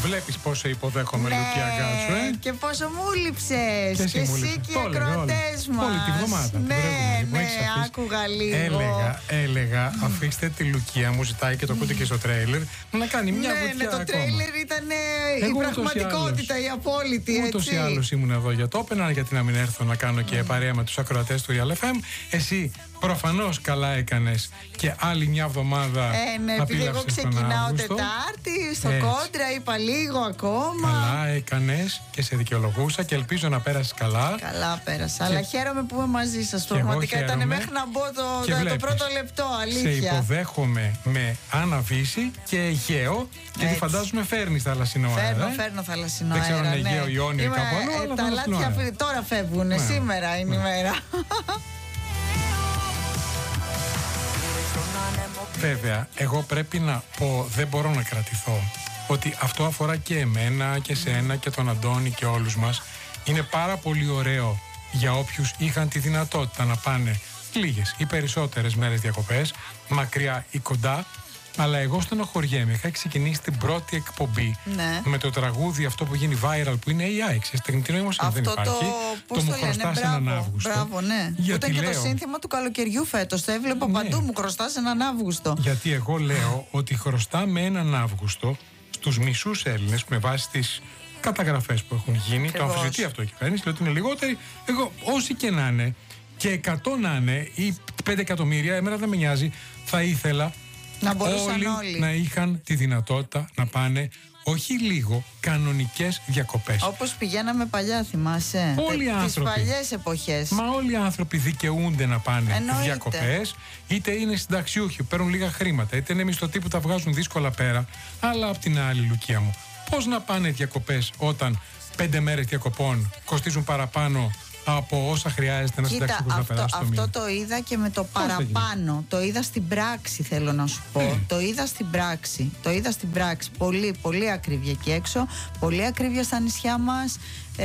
Βλέπεις πόσο υποδέχομαι, Λουκία Γκάτσου, και πόσο μου λείψες. Και εσύ και οι ακροατές μας. Όλη τη βδομάδα. Ναι, άκουγα λίγο. Έλεγα, αφήστε τη Λουκία, μου ζητάει και το ακούτε και στο τρέιλερ, να κάνει μια βουτιά ακόμα. Ναι, το τρέιλερ ήταν η πραγματικότητα, η απόλυτη, έτσι. Ούτως ή άλλως ήμουν εδώ για το Open, γιατί να μην έρθω να κάνω και παρέα με τους ακροατές του Real FM. Εσύ προφανώς καλά έκανες και άλλη μια εβδομάδα. Ναι, επειδή εγώ ξεκινάω Τετάρτη, στο κόντρα, είπα λίγο ακόμα. Καλά έκανες και σε δικαιολογούσα και ελπίζω να πέρασεις καλά. Καλά πέρασα, αλλά χαίρομαι που είμαι μαζί σας. Πραγματικά ήταν μέχρι να μπω το πρώτο λεπτό, αλήθεια. Σε υποδέχομαι με αναβίση και Αιγαίο, γιατί φαντάζομαι φέρνεις θαλασσινό αέρα. Φέρνω θαλασσινό αέρα. Δεν ξέρω αν είναι Αιγαίο, Ιόνιο ή κάπου αλλού. Τα αλάτια τώρα φεύγουν, σήμερα είναι η μέρα. Βέβαια, εγώ πρέπει να πω, δεν μπορώ να κρατηθώ, ότι αυτό αφορά και εμένα και σένα και τον Αντώνη και όλους μας. Είναι πάρα πολύ ωραίο για όποιους είχαν τη δυνατότητα να πάνε λίγες ή περισσότερες μέρες διακοπές, μακριά ή κοντά. Αλλά εγώ στενοχωριέμαι. Είχα ξεκινήσει την πρώτη εκπομπή με το τραγούδι αυτό που γίνει viral, που είναι AI. Τεχνητή νοημοσύνη δεν υπάρχει. Το μου χρωστάς έναν Αύγουστο. Μπράβο, ναι. Ήταν και το σύνθημα του καλοκαιριού φέτος. Το έβλεπα παντού, μου χρωστάς έναν Αύγουστο. Γιατί εγώ λέω ότι χρωστάμε έναν Αύγουστο στους μισούς Έλληνες, με βάση τις καταγραφές που έχουν γίνει. Το αμφισβητεί αυτό η κυβέρνηση, λέει ότι είναι λιγότεροι. Εγώ, όσοι και να είναι, και 100 να είναι, ή 5 εκατομμύρια, εμένα δεν με νοιάζει, θα ήθελα να μπορούσαν όλοι να είχαν τη δυνατότητα να πάνε, όχι λίγο, κανονικές διακοπές. Όπως πηγαίναμε παλιά, θυμάσαι. Όλοι οι άνθρωποι. Τις παλιές εποχές. Μα όλοι οι άνθρωποι δικαιούνται να πάνε διακοπές. Είτε είναι συνταξιούχοι, παίρνουν λίγα χρήματα, είτε είναι μισθωτοί που τα βγάζουν δύσκολα πέρα. Αλλά απ' την άλλη, Λουκία μου, πώς να πάνε διακοπές όταν 5 μέρες διακοπών κοστίζουν παραπάνω από όσα χρειάζεται να συνταξιούχος να περάσει το μήνα. Αυτό το είδα και με το παραπάνω. Το είδα στην πράξη, θέλω να σου πω. Το είδα στην πράξη. Πολύ, πολύ ακρίβεια εκεί έξω. Πολύ ακρίβεια στα νησιά μας.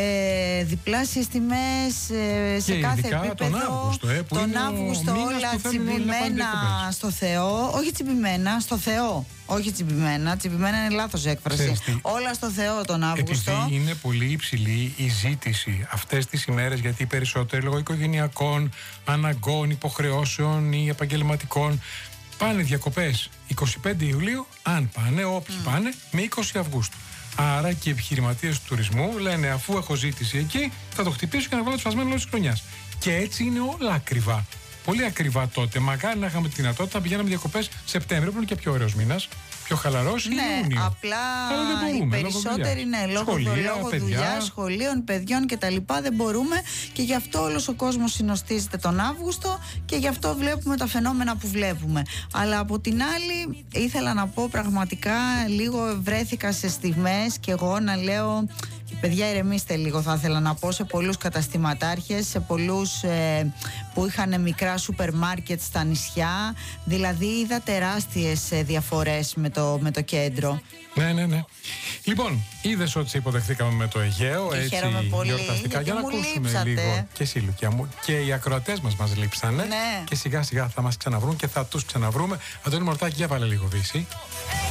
Διπλάσιες τιμές σε κάθε επίπεδο. Τον Αύγουστο όλα τσιμπημένα στο Θεό. Όχι τσιμπημένα, στο Θεό. Όχι τσιμπημένα, τσιμπημένα είναι λάθος έκφραση. Όλα στο Θεό τον Αύγουστο. Επειδή είναι πολύ υψηλή η ζήτηση αυτές τις ημέρες, γιατί οι περισσότεροι λόγω οικογενειακών αναγκών, υποχρεώσεων ή επαγγελματικών πάνε διακοπές 25 Ιουλίου, αν πάνε, όποιοι πάνε, με 20 Αυγούστου. Άρα και οι επιχειρηματίες του τουρισμού λένε, αφού έχω ζήτηση εκεί, θα το χτυπήσω και να βάλω το σφασμένο λόγω της χρονιάς. Και έτσι είναι όλα ακριβά. Πολύ ακριβά τότε. Μακάρι να είχαμε τη δυνατότητα να πηγαίναμε διακοπές Σεπτέμβριο, που είναι και πιο ωραίος μήνας, πιο χαλαρός, ή Ιούνιο. Απλά οι περισσότεροι λόγω δουλειάς, σχολείων, παιδιών κτλ. Δεν μπορούμε, και γι' αυτό όλος ο κόσμος συνοστίζεται τον Αύγουστο και γι' αυτό βλέπουμε τα φαινόμενα που βλέπουμε. Αλλά από την άλλη, ήθελα να πω πραγματικά, λίγο βρέθηκα σε στιγμές και εγώ να λέω, παιδιά, ηρεμήστε λίγο, θα ήθελα να πω, σε πολλούς καταστηματάρχες, σε πολλούς που είχαν μικρά σούπερ μάρκετ στα νησιά. Δηλαδή είδα τεράστιες διαφορές με το κέντρο. Ναι. Λοιπόν, είδες ότι σε υποδεχθήκαμε με το Αιγαίο, και έτσι γιορταστικά, για να ακούσουμε λίγο. Και εσύ, Λουκιά μου, και οι ακροατές μας λείψανε. Και σιγά σιγά θα μας ξαναβρούν και θα τους ξαναβρούμε. Αντώνη Μορτάκη, για βάλε λίγο Βύση.